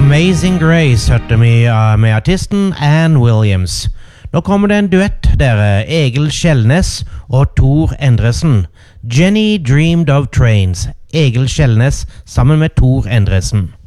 Amazing Grace hørte vi med artisten Ann Williams. Nå kommer det en duett dere, Egil Skjellnes og Tor Endresen. Jenny Dreamed of Trains. Egil Skjellnes sammen med Tor Endresen.